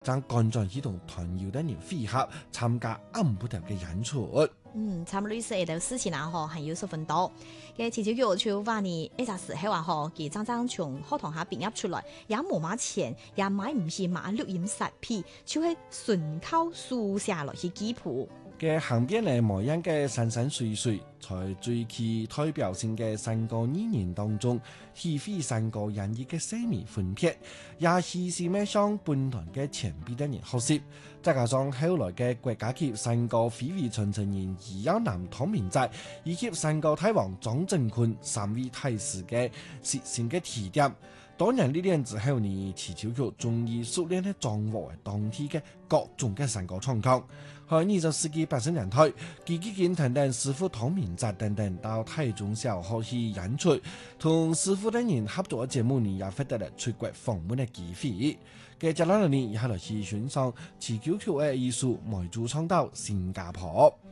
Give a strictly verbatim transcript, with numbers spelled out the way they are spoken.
將趕在呢度團遊的人配合參加暗不條嘅演出。 嗯，差唔多類似嘅事情啊，嗬，係有十分多。嘅遲早要求話你一陣時係話嗬，佢真正從學堂下畢業出來，也冇乜錢，也買唔起買錄音設備，就係純靠書寫落去記譜。 嘅行邊嘅模樣嘅山山水水，在最具代表性嘅山歌語言當中，體會山歌演繹嘅細微分別，也是是咩向本團嘅前輩的人學習。再加上後來嘅國家級山歌非遺傳承人余耀南湯明澤，以及山歌大王張振坤三位大師嘅實踐嘅提點。當然呢啲之後呢，遲早佢終於熟練地掌握當地嘅各種嘅山歌唱腔。喺二十世紀八十年代，佢幾件等等師傅湯明澤等等到台中小學去演出，同師傅等人合作嘅節目呢，也獲得了出國訪問嘅機會。接下來呢，以後來去欣賞遲早佢嘅藝術，邁入唱到新加坡。